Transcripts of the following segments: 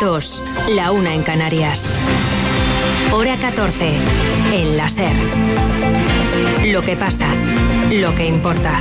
2, la 1 en Canarias. Hora 14, en la SER. Lo que pasa, lo que importa.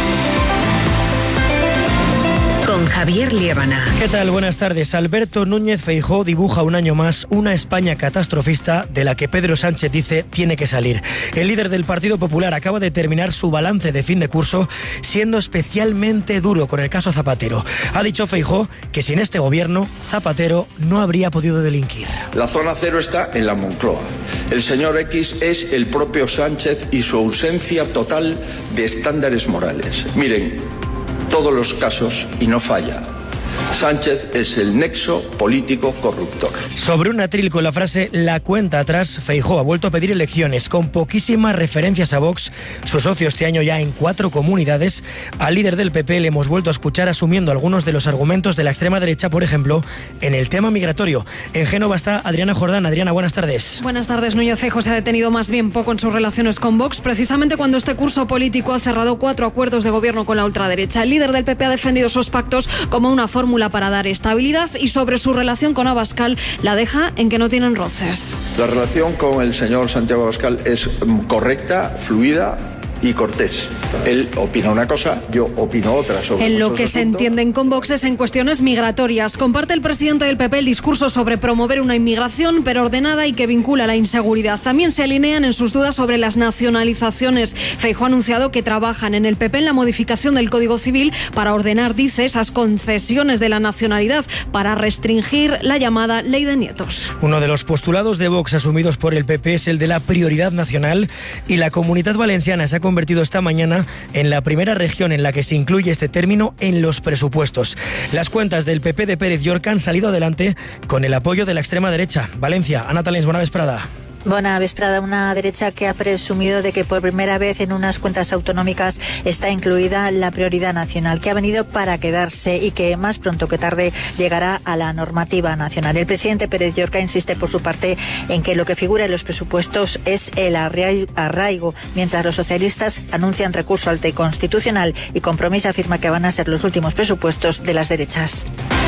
Con Javier Liébana. ¿Qué tal? Buenas tardes. Alberto Núñez Feijóo dibuja un año más una España catastrofista de la que Pedro Sánchez dice tiene que salir. El líder del Partido Popular acaba de terminar su balance de fin de curso siendo especialmente duro con el caso Zapatero. Ha dicho Feijóo que sin este gobierno Zapatero no habría podido delinquir. La zona cero está en la Moncloa. El señor X es el propio Sánchez y su ausencia total de estándares morales. Miren, todos los casos y no falla. Sánchez es el nexo político corruptor. Sobre un atril con la frase "la cuenta atrás", Feijóo ha vuelto a pedir elecciones con poquísimas referencias a Vox, su socio este año ya en 4 comunidades. Al líder del PP le hemos vuelto a escuchar asumiendo algunos de los argumentos de la extrema derecha, por ejemplo, en el tema migratorio. En Génova está Adriana Jordán. Adriana, buenas tardes. Buenas tardes. Núñez Feijóo se ha detenido más bien poco en sus relaciones con Vox, precisamente cuando este curso político ha cerrado 4 acuerdos de gobierno con la ultraderecha. El líder del PP ha defendido esos pactos como una fórmula para dar estabilidad y sobre su relación con Abascal la deja en que no tienen roces. La relación con el señor Santiago Abascal es correcta, fluida y cortés. Él opina una cosa, yo opino otra sobre en lo que se entienden con Vox es en cuestiones migratorias. Comparte el presidente del PP el discurso sobre promover una inmigración pero ordenada y que vincula la inseguridad. También se alinean en sus dudas sobre las nacionalizaciones. Feijóo ha anunciado que trabajan en el PP en la modificación del Código Civil para ordenar, dice, esas concesiones de la nacionalidad para restringir la llamada ley de nietos. Uno de los postulados de Vox asumidos por el PP es el de la prioridad nacional y la Comunidad Valenciana se ha convertido esta mañana en la primera región en la que se incluye este término en los presupuestos. Las cuentas del PP de Pérez Llorca han salido adelante con el apoyo de la extrema derecha. Valencia, Ana Talens, buena vesprada. Buena vesprada. Una derecha que ha presumido de que por primera vez en unas cuentas autonómicas está incluida la prioridad nacional, que ha venido para quedarse y que más pronto que tarde llegará a la normativa nacional. El presidente Pérez Llorca insiste por su parte en que lo que figura en los presupuestos es el arraigo, mientras los socialistas anuncian recurso al TEI constitucional y Compromís afirma que van a ser los últimos presupuestos de las derechas.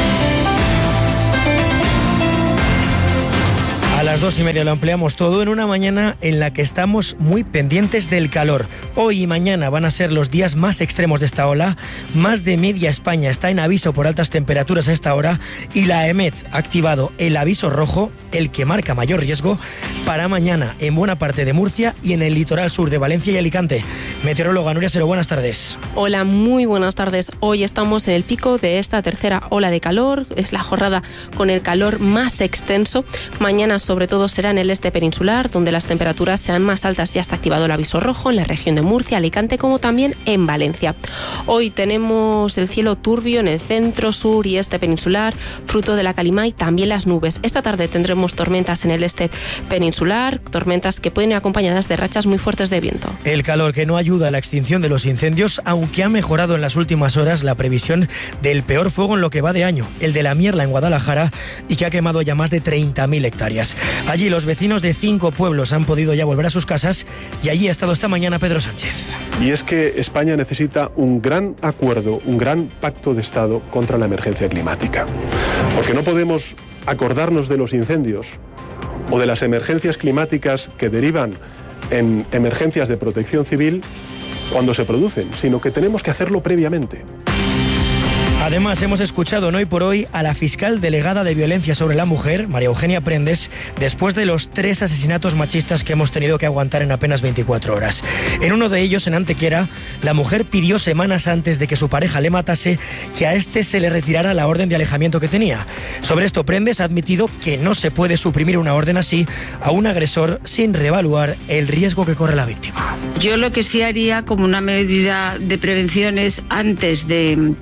A las 2:30 lo ampliamos todo en una mañana en la que estamos muy pendientes del calor. Hoy y mañana van a ser los días más extremos de esta ola. Más de media España está en aviso por altas temperaturas a esta hora y la EMET ha activado el aviso rojo, el que marca mayor riesgo, para mañana en buena parte de Murcia y en el litoral sur de Valencia y Alicante. Meteoróloga Nuria Sero, buenas tardes. Hola, muy buenas tardes. Hoy estamos en el pico de esta tercera ola de calor. Es la jornada con el calor más extenso. Mañana sobre todo será en el este peninsular, donde las temperaturas serán más altas. Ya está activado el aviso rojo en la región de Murcia, Alicante, como también en Valencia. Hoy tenemos el cielo turbio en el centro, sur y este peninsular, fruto de la calima y también las nubes. Esta tarde tendremos tormentas en el este peninsular, tormentas que pueden ir acompañadas de rachas muy fuertes de viento. El calor que no ayuda a la extinción de los incendios, aunque ha mejorado en las últimas horas la previsión del peor fuego en lo que va de año, el de la Mierla en Guadalajara, y que ha quemado ya más de 30.000 hectáreas. Allí los vecinos de 5 pueblos han podido ya volver a sus casas y allí ha estado esta mañana Pedro Sánchez. Y es que España necesita un gran acuerdo, un gran pacto de Estado contra la emergencia climática. Porque no podemos acordarnos de los incendios o de las emergencias climáticas que derivan en emergencias de protección civil cuando se producen, sino que tenemos que hacerlo previamente. Además, hemos escuchado en Hoy por Hoy a la fiscal delegada de Violencia sobre la Mujer, María Eugenia Prendes, después de los 3 asesinatos machistas que hemos tenido que aguantar en apenas 24 horas. En uno de ellos, en Antequera, la mujer pidió semanas antes de que su pareja le matase que a este se le retirara la orden de alejamiento que tenía. Sobre esto, Prendes ha admitido que no se puede suprimir una orden así a un agresor sin reevaluar el riesgo que corre la víctima. Yo lo que sí haría como una medida de prevención es antes de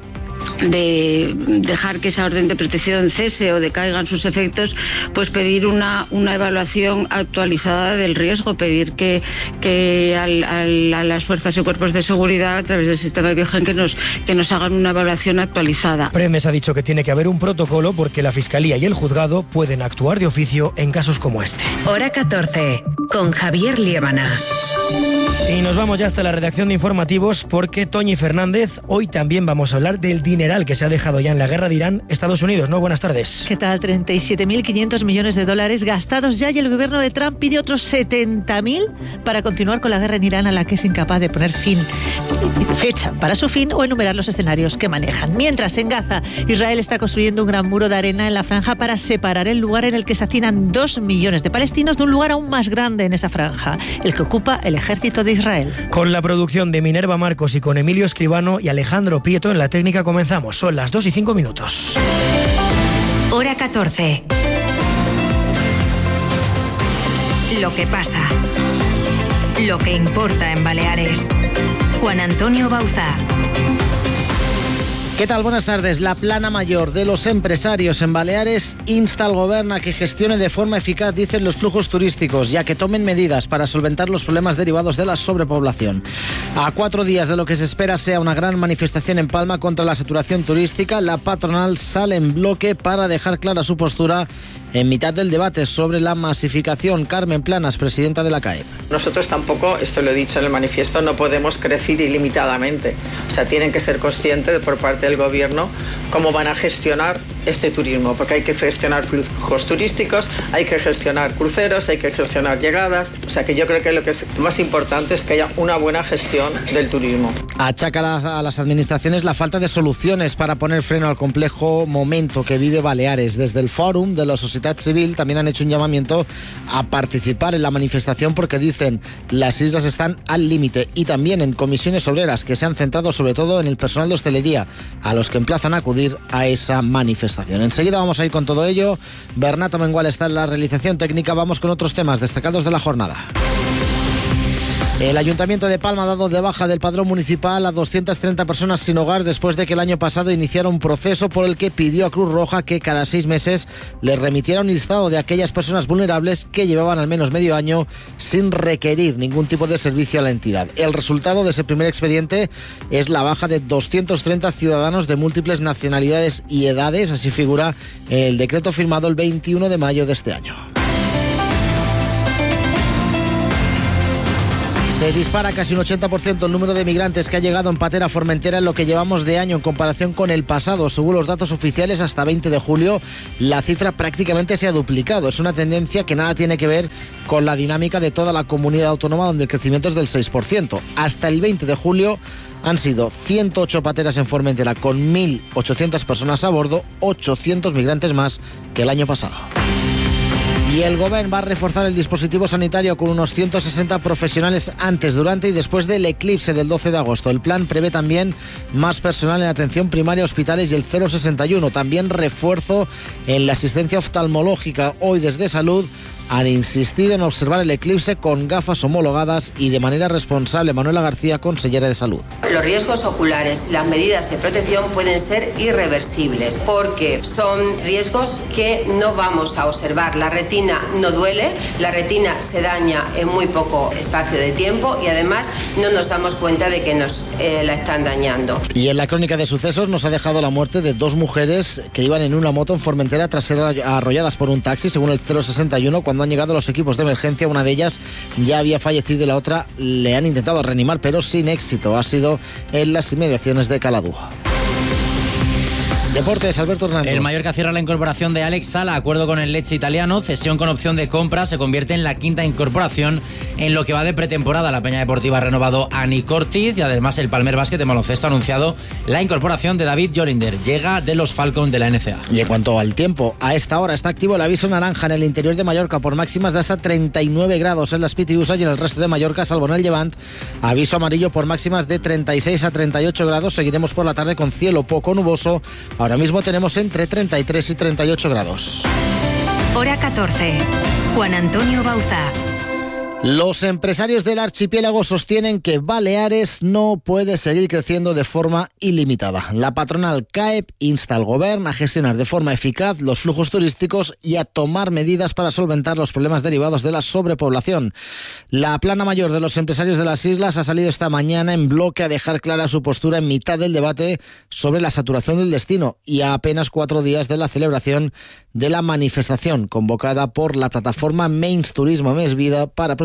dejar que esa orden de protección cese o decaigan sus efectos, pues pedir una evaluación actualizada del riesgo, pedir que a las fuerzas y cuerpos de seguridad a través del sistema Biogen que nos hagan una evaluación actualizada. Prendes ha dicho que tiene que haber un protocolo porque la Fiscalía y el Juzgado pueden actuar de oficio en casos como este. Hora 14, con Javier Liébana. Y nos vamos ya hasta la redacción de informativos porque Toñi Fernández, hoy también vamos a hablar del dineral que se ha dejado ya en la guerra de Irán, Estados Unidos, ¿no? Buenas tardes. ¿Qué tal? 37.500 millones de dólares gastados ya y el gobierno de Trump pide otros 70.000 para continuar con la guerra en Irán a la que es incapaz de poner fecha para su fin o enumerar los escenarios que manejan. Mientras, en Gaza, Israel está construyendo un gran muro de arena en la franja para separar el lugar en el que se hacinan 2 millones de palestinos de un lugar aún más grande en esa franja, el que ocupa el ejército de Israel. Con la producción de Minerva Marcos y con Emilio Escribano y Alejandro Prieto en la técnica comenzamos. Son las 2:05. Hora 14. Lo que pasa. Lo que importa en Baleares. Juan Antonio Bauzá. ¿Qué tal? Buenas tardes. La plana mayor de los empresarios en Baleares insta al gobierno a que gestione de forma eficaz, dicen, los flujos turísticos y a que tomen medidas para solventar los problemas derivados de la sobrepoblación. A 4 días de lo que se espera sea una gran manifestación en Palma contra la saturación turística, la patronal sale en bloque para dejar clara su postura en mitad del debate sobre la masificación. Carmen Planas, presidenta de la CAEP. Nosotros tampoco, esto lo he dicho en el manifiesto, no podemos crecer ilimitadamente. O sea, tienen que ser conscientes por parte del gobierno cómo van a gestionar este turismo, porque hay que gestionar flujos turísticos, hay que gestionar cruceros, hay que gestionar llegadas. O sea, que yo creo que lo que es más importante es que haya una buena gestión del turismo. Achaca a las administraciones la falta de soluciones para poner freno al complejo momento que vive Baleares. Desde el Fòrum de la Sociedad Civil también han hecho un llamamiento a participar en la manifestación porque dicen las islas están al límite, y también en comisiones obreras que se han centrado sobre todo en el personal de hostelería, a los que emplazan a acudir a esa manifestación. Enseguida vamos a ir con todo ello. Bernat Mengual está en la realización técnica. Vamos con otros temas destacados de la jornada. El Ayuntamiento de Palma ha dado de baja del padrón municipal a 230 personas sin hogar después de que el año pasado iniciara un proceso por el que pidió a Cruz Roja que cada 6 meses les remitiera un listado de aquellas personas vulnerables que llevaban al menos medio año sin requerir ningún tipo de servicio a la entidad. El resultado de ese primer expediente es la baja de 230 ciudadanos de múltiples nacionalidades y edades, así figura el decreto firmado el 21 de mayo de este año. Se dispara casi un 80% el número de migrantes que ha llegado en patera Formentera en lo que llevamos de año en comparación con el pasado. Según los datos oficiales, hasta 20 de julio la cifra prácticamente se ha duplicado. Es una tendencia que nada tiene que ver con la dinámica de toda la comunidad autónoma, donde el crecimiento es del 6%. Hasta el 20 de julio han sido 108 pateras en Formentera con 1.800 personas a bordo, 800 migrantes más que el año pasado. Y el Gobierno va a reforzar el dispositivo sanitario con unos 160 profesionales antes, durante y después del eclipse del 12 de agosto. El plan prevé también más personal en atención primaria, hospitales y el 061. También refuerzo en la asistencia oftalmológica. Hoy desde Salud han insistido en observar el eclipse con gafas homologadas y de manera responsable. Manuela García, consellera de Salud. Los riesgos oculares, las medidas de protección pueden ser irreversibles porque son riesgos que no vamos a observar. La retina no duele, la retina se daña en muy poco espacio de tiempo y además no nos damos cuenta de que nos la están dañando. Y en la crónica de sucesos nos ha dejado la muerte de 2 mujeres que iban en una moto en Formentera tras ser arrolladas por un taxi, según el 061, cuando han llegado los equipos de emergencia. Una de ellas ya había fallecido y la otra le han intentado reanimar, pero sin éxito. Ha sido en las inmediaciones de Caladúa. Deportes, Alberto Hernando. El Mallorca cierra la incorporación de Alex Sala, acuerdo con el Lecce italiano, cesión con opción de compra, se convierte en la 5ª incorporación en lo que va de pretemporada. La Peña Deportiva ha renovado a Nick Ortiz y además el Palmer Basket de baloncesto ha anunciado la incorporación de David Jorinder, llega de los Falcons de la NCA. Y en cuanto al tiempo, a esta hora está activo el aviso naranja en el interior de Mallorca por máximas de hasta 39 grados en las Pitiusas y en el resto de Mallorca, salvo en el Llevant, aviso amarillo por máximas de 36 a 38 grados. Seguiremos por la tarde con cielo poco nuboso. Ahora mismo tenemos entre 33 y 38 grados. Hora 14. Juan Antonio Bauzá. Los empresarios del archipiélago sostienen que Baleares no puede seguir creciendo de forma ilimitada. La patronal CAEP insta al gobierno a gestionar de forma eficaz los flujos turísticos y a tomar medidas para solventar los problemas derivados de la sobrepoblación. La plana mayor de los empresarios de las islas ha salido esta mañana en bloque a dejar clara su postura en mitad del debate sobre la saturación del destino y a apenas 4 días de la celebración de la manifestación convocada por la plataforma Menys Turismo Més Vida para protestar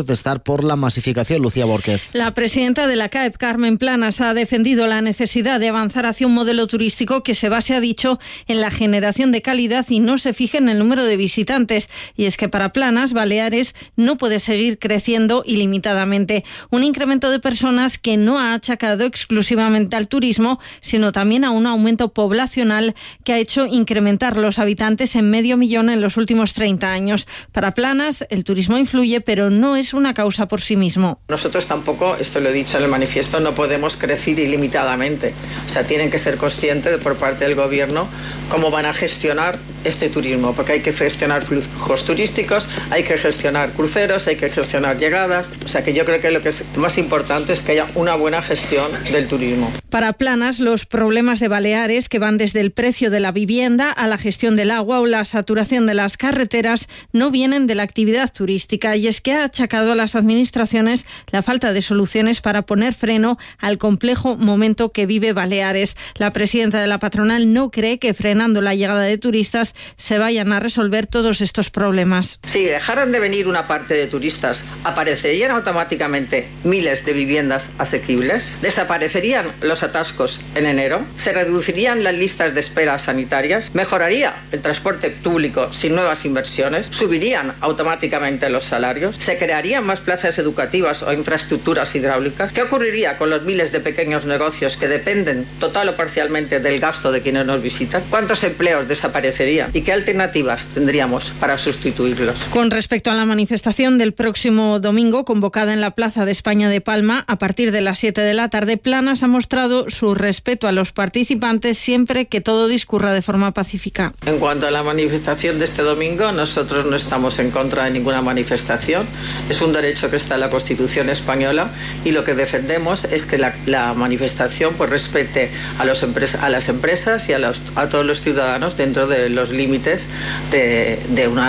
protestar por la masificación. Lucía Borquez. La presidenta de la CAEP, Carmen Planas, ha defendido la necesidad de avanzar hacia un modelo turístico que se base, ha dicho, en la generación de calidad y no se fije en el número de visitantes. Y es que para Planas, Baleares no puede seguir creciendo ilimitadamente. Un incremento de personas que no ha achacado exclusivamente al turismo, sino también a un aumento poblacional que ha hecho incrementar los habitantes en 500.000 en los últimos 30 años. Para Planas, el turismo influye, pero no es una causa por sí mismo. Nosotros tampoco, esto lo he dicho en el manifiesto, no podemos crecer ilimitadamente. O sea, tienen que ser conscientes por parte del gobierno cómo van a gestionar este turismo, porque hay que gestionar flujos turísticos, hay que gestionar cruceros, hay que gestionar llegadas. O sea, que yo creo que lo que es más importante es que haya una buena gestión del turismo. Para Planas, los problemas de Baleares, que van desde el precio de la vivienda a la gestión del agua o la saturación de las carreteras, no vienen de la actividad turística, y es que ha achacado a las administraciones la falta de soluciones para poner freno al complejo momento que vive Baleares. La presidenta de la patronal no cree que frenando la llegada de turistas se vayan a resolver todos estos problemas. Si dejaran de venir una parte de turistas, ¿aparecerían automáticamente miles de viviendas asequibles? ¿Desaparecerían los atascos en enero? ¿Se reducirían las listas de espera sanitarias? ¿Mejoraría el transporte público sin nuevas inversiones? ¿Subirían automáticamente los salarios? ¿Se crearían más plazas educativas o infraestructuras hidráulicas? ¿Qué ocurriría con los miles de pequeños negocios que dependen total o parcialmente del gasto de quienes nos visitan? ¿Cuántos empleos desaparecerían? ¿Y qué alternativas tendríamos para sustituirlos? Con respecto a la manifestación del próximo domingo, convocada en la Plaza de España de Palma a partir de las 7 de la tarde, Planas ha mostrado su respeto a los participantes siempre que todo discurra de forma pacífica. En cuanto a la manifestación de este domingo, nosotros no estamos en contra de ninguna manifestación. Es un derecho que está en la Constitución española, y lo que defendemos es que la manifestación pues respete a las empresas y a todos los ciudadanos dentro de los límites de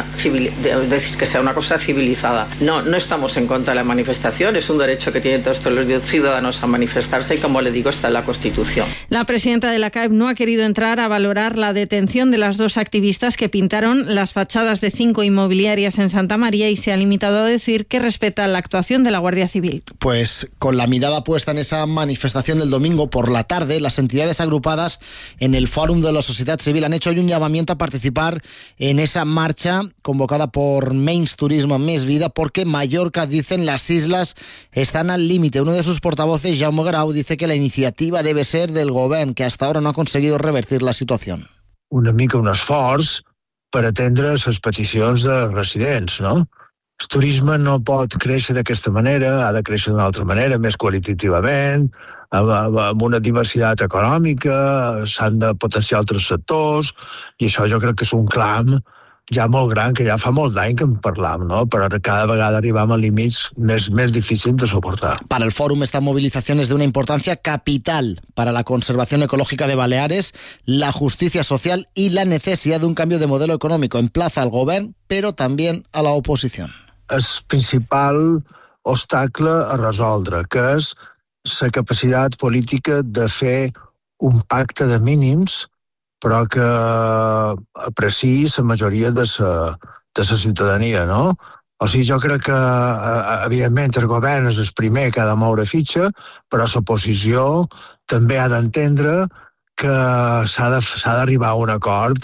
decir, que sea una cosa civilizada. No estamos en contra de la manifestación, es un derecho que tienen todos los ciudadanos a manifestarse, y como le digo, está en la Constitución. La presidenta de la CAEP no ha querido entrar a valorar la detención de las dos activistas que pintaron las fachadas de 5 inmobiliarias en Santa María, y se ha limitado a decir que respeta la actuación de la Guardia Civil. Pues con la mirada puesta en esa manifestación del domingo por la tarde, las entidades agrupadas en el Fòrum de la Societat Civil han hecho hoy un llamamiento a participar en esa marcha convocada por Menys Turismo, Més Vida, porque Mallorca, dicen, las islas están al límite. Uno de sus portavoces, Jaume Grau, dice que la iniciativa debe ser del govern, que hasta ahora no ha conseguido revertir la situación. Una mica un esforç per atendre les peticions de residents, no? El turisme no pot créixer d'aquesta manera, ha de créixer d'una altra manera, més qualitativament, amb una diversitat econòmica, s'han de potenciar altres sectors, i això jo crec que és un clam ja molt gran, que ja fa molt d'any que en parlam, ¿no? Però cada vegada arribam a límits més difícils de soportar. Para el Fòrum, esta movilización es de una importancia capital para la conservación ecológica de Baleares, la justicia social y la necesidad de un cambio de modelo económico. Emplaza al govern, pero también a la oposición. El principal obstacle a resoldre, que és la capacitat política de fer un pacte de mínims, però que apreciï la majoria de la ciutadania, no? O sigui, jo crec que, evidentment, el govern és el primer que ha de moure fitxa, però l'oposició també ha d'entendre que s'ha d'arribar a un acord.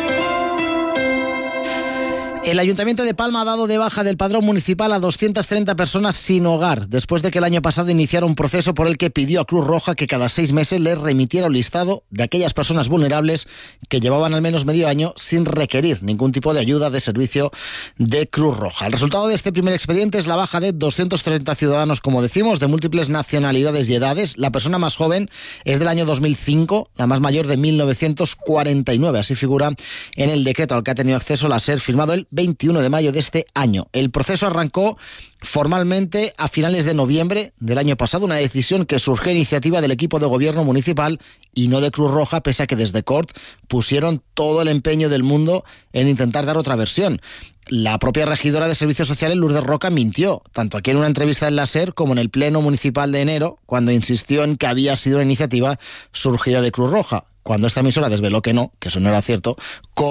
El Ayuntamiento de Palma ha dado de baja del padrón municipal a 230 personas sin hogar, después de que el año pasado iniciara un proceso por el que pidió a Cruz Roja que cada 6 meses les remitiera un listado de aquellas personas vulnerables que llevaban al menos medio año sin requerir ningún tipo de ayuda de servicio de Cruz Roja. El resultado de este primer expediente es la baja de 230 ciudadanos, como decimos, de múltiples nacionalidades y edades. La persona más joven es del año 2005, la más mayor de 1949, así figura en el decreto al que ha tenido acceso la SER, firmado el 21 de mayo de este año. El proceso arrancó formalmente a finales de noviembre del año pasado, una decisión que surgió a iniciativa del equipo de gobierno municipal y no de Cruz Roja, pese a que desde CORT pusieron todo el empeño del mundo en intentar dar otra versión. La propia regidora de Servicios Sociales, Lourdes Roca, mintió, tanto aquí en una entrevista en la SER como en el Pleno Municipal de enero, cuando insistió en que había sido una iniciativa surgida de Cruz Roja. Cuando esta emisora desveló que no, que eso no era cierto, CORT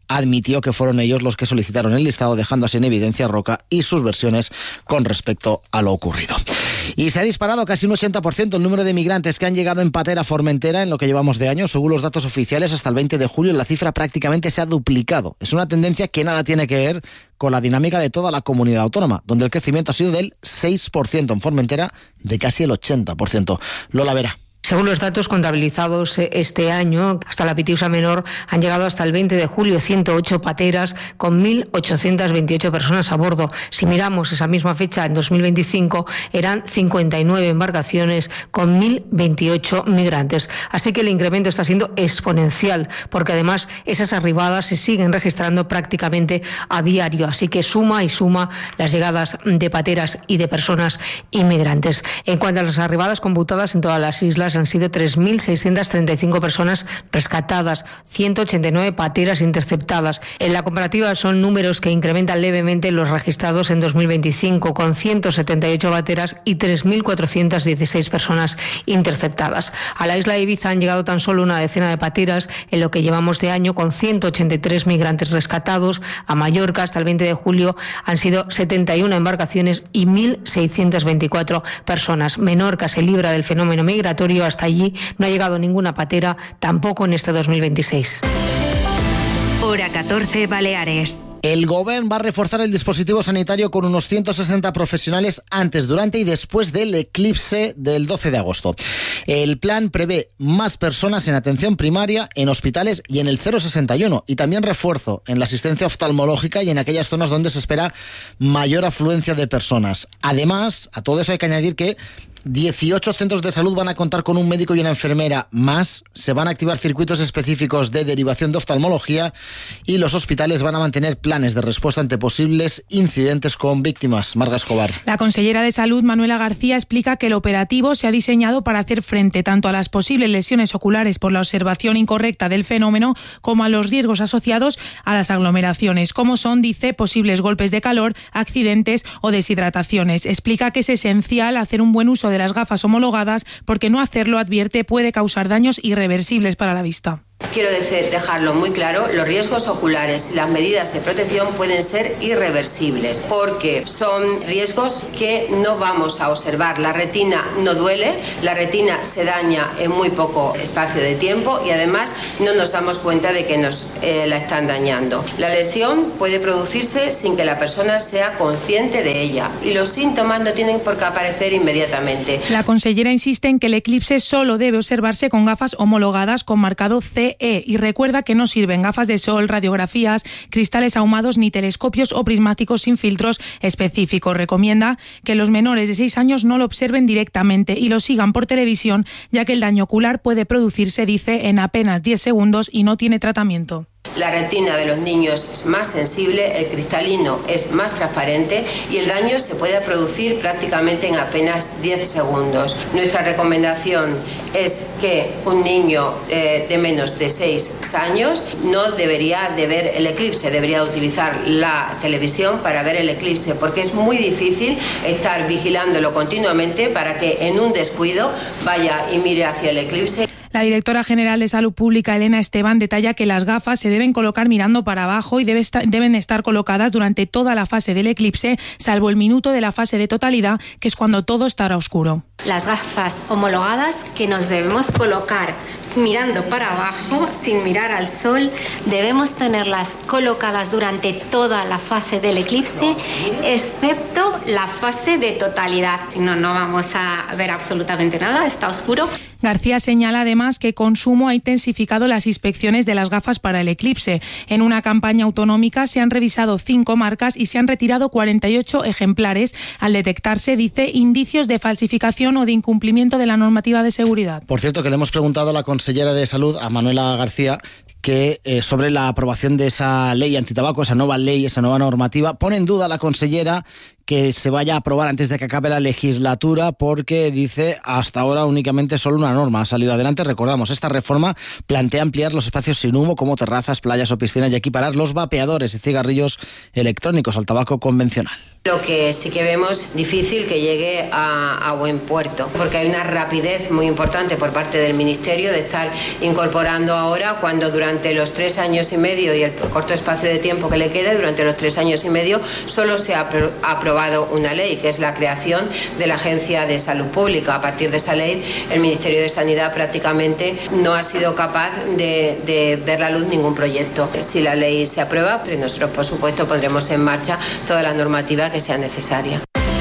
admitió que fueron ellos los que solicitaron el listado, dejando así en evidencia a Roca y sus versiones con respecto a lo ocurrido. Y se ha disparado casi un 80% el número de migrantes que han llegado en patera a Formentera en lo que llevamos de año. Según los datos oficiales, hasta el 20 de julio la cifra prácticamente se ha duplicado. Es una tendencia que nada tiene que ver con la dinámica de toda la comunidad autónoma, donde el crecimiento ha sido del 6%, en Formentera de casi el 80%. Lola Vera. Según los datos contabilizados este año, hasta la Pitiusa Menor han llegado hasta el 20 de julio 108 pateras con 1.828 personas a bordo. Si miramos esa misma fecha en 2025, eran 59 embarcaciones con 1.028 migrantes. Así que el incremento está siendo exponencial, porque además esas arribadas se siguen registrando prácticamente a diario. Así que suma y suma las llegadas de pateras y de personas inmigrantes. En cuanto a las arribadas computadas en todas las islas, han sido 3.635 personas rescatadas, 189 pateras interceptadas. En la comparativa son números que incrementan levemente los registrados en 2025, con 178 pateras y 3.416 personas interceptadas. A la isla de Ibiza han llegado tan solo una decena de pateras en lo que llevamos de año, con 183 migrantes rescatados. A Mallorca, hasta el 20 de julio, han sido 71 embarcaciones y 1.624 personas. Menorca se libra del fenómeno migratorio. Hasta allí no ha llegado ninguna patera, tampoco en este 2026. Hora 14, Baleares. El Govern va a reforzar el dispositivo sanitario con unos 160 profesionales antes, durante y después del eclipse del 12 de agosto. El plan prevé más personas en atención primaria, en hospitales y en el 061, y también refuerzo en la asistencia oftalmológica y en aquellas zonas donde se espera mayor afluencia de personas. Además, a todo eso hay que añadir que 18 centros de salud van a contar con un médico y una enfermera más, se van a activar circuitos específicos de derivación de oftalmología y los hospitales van a mantener planes de respuesta ante posibles incidentes con víctimas. Marga Escobar. La consellera de Salud, Manuela García, explica que el operativo se ha diseñado para hacer frente tanto a las posibles lesiones oculares por la observación incorrecta del fenómeno como a los riesgos asociados a las aglomeraciones, como son, dice, posibles golpes de calor, accidentes o deshidrataciones. Explica que es esencial hacer un buen uso de las gafas homologadas porque no hacerlo, advierte, puede causar daños irreversibles para la vista. Quiero dejarlo muy claro, los riesgos oculares y las medidas de protección pueden ser irreversibles porque son riesgos que no vamos a observar. La retina no duele, la retina se daña en muy poco espacio de tiempo y además no nos damos cuenta de que nos la están dañando. La lesión puede producirse sin que la persona sea consciente de ella y los síntomas no tienen por qué aparecer inmediatamente. La consellera insiste en que el eclipse solo debe observarse con gafas homologadas con marcado CE y recuerda que no sirven gafas de sol, radiografías, cristales ahumados ni telescopios o prismáticos sin filtros específicos. Recomienda que los menores de 6 años no lo observen directamente y lo sigan por televisión, ya que el daño ocular puede producirse, dice, en apenas 10 segundos y no tiene tratamiento. La retina de los niños es más sensible, el cristalino es más transparente y el daño se puede producir prácticamente en apenas 10 segundos. Nuestra recomendación es que un niño de menos de 6 años no debería de ver el eclipse, debería utilizar la televisión para ver el eclipse, porque es muy difícil estar vigilándolo continuamente para que en un descuido vaya y mire hacia el eclipse. La directora general de Salud Pública, Elena Esteban, detalla que las gafas se deben colocar mirando para abajo y deben estar colocadas durante toda la fase del eclipse, salvo el minuto de la fase de totalidad, que es cuando todo estará oscuro. Las gafas homologadas que nos debemos colocar mirando para abajo, sin mirar al sol, debemos tenerlas colocadas durante toda la fase del eclipse, excepto la fase de totalidad. Si no, no vamos a ver absolutamente nada, está oscuro. García señala además que Consumo ha intensificado las inspecciones de las gafas para el eclipse. En una campaña autonómica se han revisado 5 marcas y se han retirado 48 ejemplares al detectarse, dice, indicios de falsificación o de incumplimiento de la normativa de seguridad. Por cierto, que le hemos preguntado a la consellera de Salud, a Manuela García, que sobre la aprobación de esa ley antitabaco, esa nueva ley, esa nueva normativa, pone en duda la consellera que se vaya a aprobar antes de que acabe la legislatura, porque dice hasta ahora únicamente solo una norma ha salido adelante. Recordamos, esta reforma plantea ampliar los espacios sin humo como terrazas, playas o piscinas y equiparar los vapeadores y cigarrillos electrónicos al tabaco convencional. Lo que sí que vemos difícil que llegue a buen puerto, porque hay una rapidez muy importante por parte del Ministerio de estar incorporando ahora, cuando durante los 3 años y medio y el corto espacio de tiempo que le quede, durante los 3 años y medio solo se ha aprobado una ley, que es la creación de la Agencia de Salud Pública. A partir de esa ley, el Ministerio de Sanidad prácticamente no ha sido capaz de ver la luz ningún proyecto. Si la ley se aprueba, pues nosotros por supuesto pondremos en marcha toda la normativa que sea necesaria.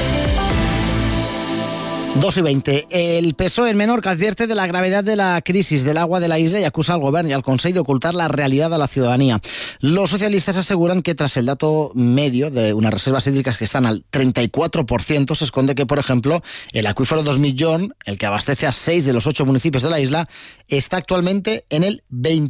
2:20. El PSOE en Menorca advierte de la gravedad de la crisis del agua de la isla y acusa al Gobierno y al Consell de ocultar la realidad a la ciudadanía. Los socialistas aseguran que tras el dato medio de unas reservas hídricas que están al 34%, se esconde que, por ejemplo, el acuífero dos Mitjorn, el que abastece a 6 de los 8 municipios de la isla, está actualmente en el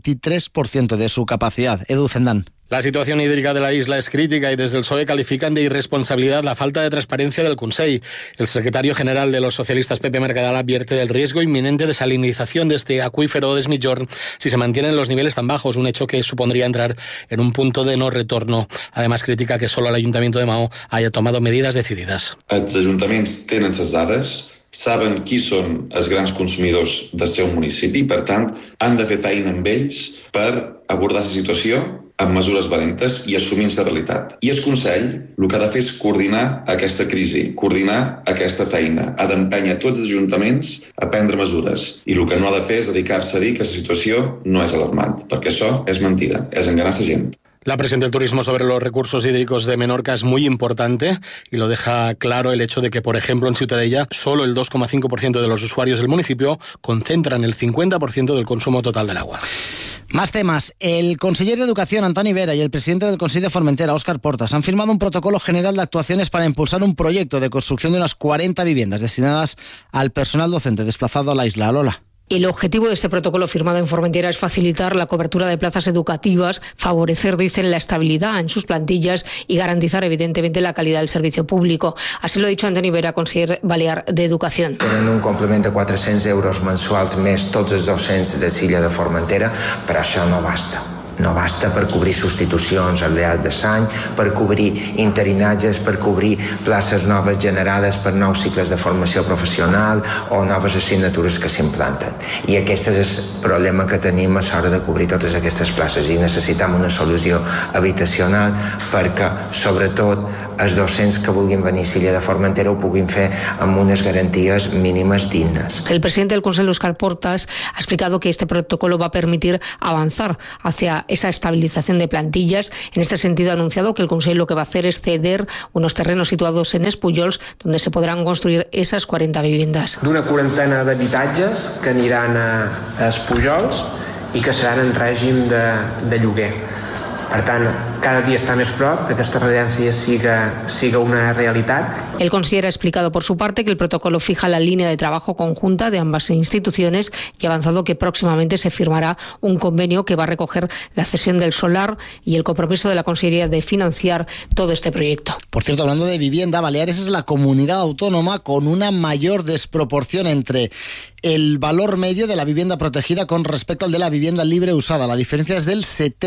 23% de su capacidad. Edu Zendán. La situación hídrica de la isla es crítica y desde el PSOE califican de irresponsabilidad la falta de transparencia del Consell. El secretario general de los socialistas, Pepe Mercadal, advierte del riesgo inminente de salinización de este acuífero de Mitjorn si se mantienen los niveles tan bajos, un hecho que supondría entrar en un punto de no retorno. Además, critica que solo el Ayuntamiento de Maó haya tomado medidas decidides. Els ajuntaments tenen les dades, saben qui són els grans consumidors del seu municipi i, per tant, han de fer feina amb ells per abordar la situació amb mesures valentes i assumint la realitat. I el Consell el que ha de fer és coordinar aquesta crisi, coordinar aquesta feina, ha d'empènyer tots els ajuntaments a prendre mesures. I el que no ha de fer és dedicar-se a dir que la situació no és alarmant, perquè això és mentida, és enganar la gent. La presión del turismo sobre los recursos hídricos de Menorca es muy importante y lo deja claro el hecho de que, por ejemplo, en Ciutadella solo el 2,5% de los usuarios del municipio concentran el 50% del consumo total del agua. Más temas. El conseller de Educación, Antoni Vera, y el presidente del Consell de Formentera, Óscar Portas, han firmado un protocolo general de actuaciones para impulsar un proyecto de construcción de unas 40 viviendas destinadas al personal docente desplazado a la isla. Lola. El objetivo de este protocolo firmado en Formentera es facilitar la cobertura de plazas educativas, favorecer, dicen, la estabilidad en sus plantillas y garantizar, evidentemente, la calidad del servicio público. Así lo ha dicho Antoni Vera, conseller balear de Educación. Tenen un complement de 400 euros mensuals més tots els docents de l'illa de Formentera, però això no basta. No basta per cobrir substitucions al llarg de l'any, per cobrir interinatges, per cobrir places noves generades per nous cicles de formació professional o noves assignatures que s'implanten. I aquest és el problema que tenim a l'hora de cobrir totes aquestes places i necessitem una solució habitacional perquè, sobretot, els docents que vulguin venir a l'illa de Formentera ho puguin fer amb unes garanties mínimes dignes. El presidente del Consell, Óscar Portas, ha explicado que este protocolo va a permitir avanzar hacia esa estabilización de plantillas. En este sentido, ha anunciado que el Consell lo que va a hacer es ceder unos terrenos situados en Espullols, donde se podrán construir esas 40 viviendas. D'una quarantena d'habitatges que aniran a Espullols i que seran en règim de lloguer. Per tant, cada dia està més prop que aquesta residència siga una realidad. El conseller ha explicado por su parte que el protocolo fija la línea de trabajo conjunta de ambas instituciones y ha avanzado que próximamente se firmará un convenio que va a recoger la cesión del solar y el compromiso de la Consellería de financiar todo este proyecto. Por cierto, hablando de vivienda, Baleares es la comunidad autónoma con una mayor desproporción entre el valor medio de la vivienda protegida con respecto al de la vivienda libre usada. La diferencia es del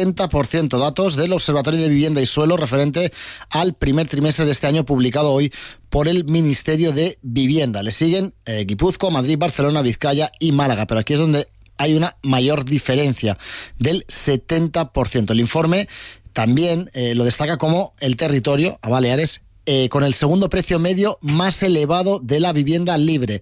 70%. Datos del Observatorio de Vivienda y Suelo referente al primer trimestre de este año, publicado hoy por el Ministerio de Vivienda. Le siguen Guipúzcoa, Madrid, Barcelona, Vizcaya y Málaga, pero aquí es donde hay una mayor diferencia del 70%. El informe también lo destaca como el territorio, a Baleares, con el segundo precio medio más elevado de la vivienda libre,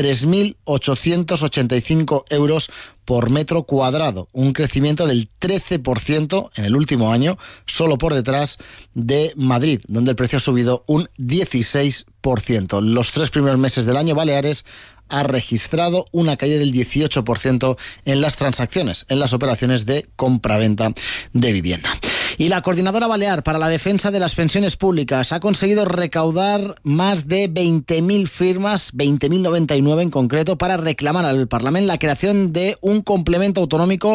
3.885 euros por metro cuadrado, un crecimiento del 13% en el último año, solo por detrás de Madrid, donde el precio ha subido un 16%. Los 3 primeros meses del año, Baleares ha registrado una caída del 18% en las transacciones, en las operaciones de compraventa de vivienda. Y la Coordinadora Balear para la Defensa de las Pensiones Públicas ha conseguido recaudar más de 20.000 firmas, 20.099 en concreto, para reclamar al Parlamento la creación de un complemento autonómico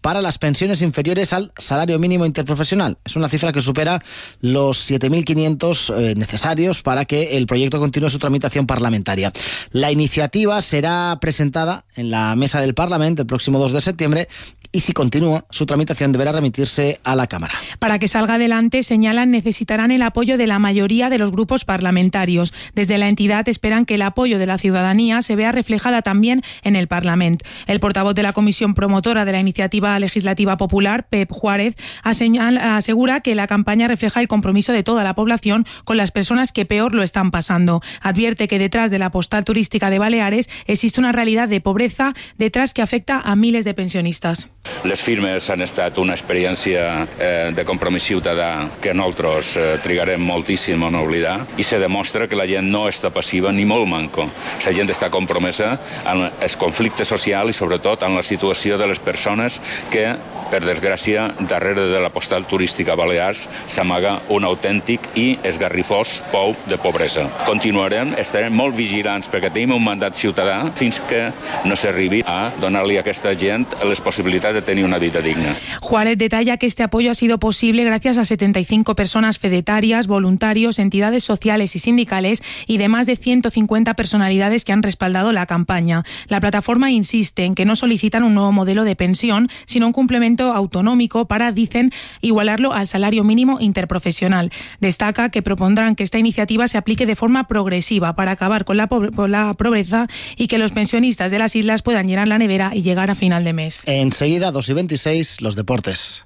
para las pensiones inferiores al salario mínimo interprofesional. Es una cifra que supera los 7.500 necesarios para que el proyecto continúe su tramitación parlamentaria. La iniciativa será presentada en la mesa del Parlamento el próximo 2 de septiembre y si continúa, su tramitación deberá remitirse a la Cámara. Para que salga adelante, señalan, necesitarán el apoyo de la mayoría de los grupos parlamentarios. Desde la entidad esperan que el apoyo de la ciudadanía se vea reflejada también en el Parlamento. El portavoz de la comisión promotora de la iniciativa legislativa popular, Pep Juárez, asegura que la campaña refleja el compromiso de toda la población con las personas que peor lo están pasando. Advierte que detrás de la postal turística de Baleares existe una realidad de pobreza detrás que afecta a miles de pensionistas. Les firmes han estat una experiència de compromís ciutadà que nosaltres trigarem moltíssim a no oblidar i se demostra que la gent no està passiva ni molt manco. La gent està compromesa en el conflicte social i sobretot en la situació de les persones que, per desgràcia, darrere de la postal turística Balears s'amaga un autèntic i esgarrifós pou de pobresa. Continuarem, estarem molt vigilants perquè tenim un mandat ciutadà fins que no s'arribi a donar-li a aquesta gent les possibilitats de tener una vida digna. Juárez detalla que este apoyo ha sido posible gracias a 75 personas fedetarias, voluntarios, entidades sociales y sindicales y de más de 150 personalidades que han respaldado la campaña. La plataforma insiste en que no solicitan un nuevo modelo de pensión, sino un complemento autonómico para, dicen, igualarlo al salario mínimo interprofesional. Destaca que propondrán que esta iniciativa se aplique de forma progresiva para acabar con la pobreza y que los pensionistas de las islas puedan llenar la nevera y llegar a final de mes. Enseguida, 2:26, los deportes.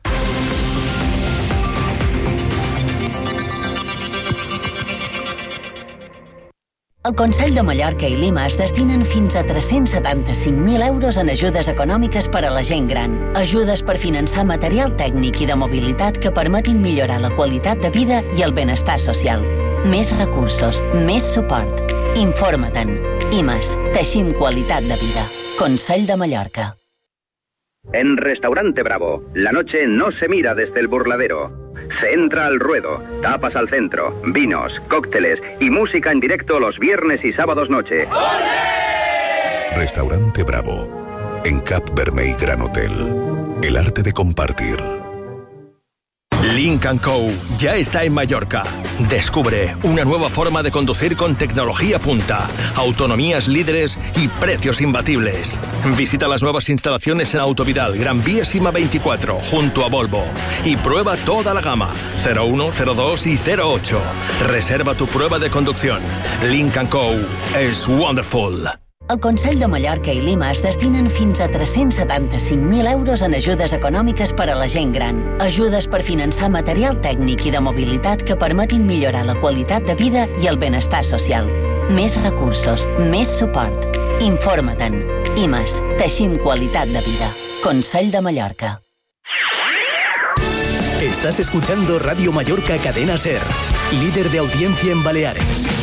El Consell de Mallorca i Lima es destinen fins a 375.000 euros en ajudes econòmiques per a la gent gran. Ajudes per finançar material tècnic i de mobilitat que permetin millorar la qualitat de vida i el benestar social. Més recursos, més suport. Informa-te'n. IMAS, teixim qualitat de vida. Consell de Mallorca. En Restaurante Bravo, la noche no se mira desde el burladero. Se entra al ruedo, tapas al centro, vinos, cócteles y música en directo los viernes y sábados noche. ¡Olé! Restaurante Bravo, en Cap Vermell Gran Hotel. El arte de compartir. Lynk & Co. ya está en Mallorca. Descubre una nueva forma de conducir con tecnología punta, autonomías líderes y precios imbatibles. Visita las nuevas instalaciones en Autovidal, Gran Vía Sima 24, junto a Volvo. Y prueba toda la gama, 01, 02 y 08. Reserva tu prueba de conducción. Lynk & Co. es wonderful. El Consell de Mallorca i Lima es destinen fins a 375.000 euros en ajudes econòmiques per a la gent gran. Ajudes per finançar material tècnic i de mobilitat que permetin millorar la qualitat de vida i el benestar social. Més recursos, més suport. Informa-te'n. IMAS, teixim qualitat de vida. Consell de Mallorca. Estás escuchando Radio Mallorca Cadena SER, líder de audiencia en Baleares.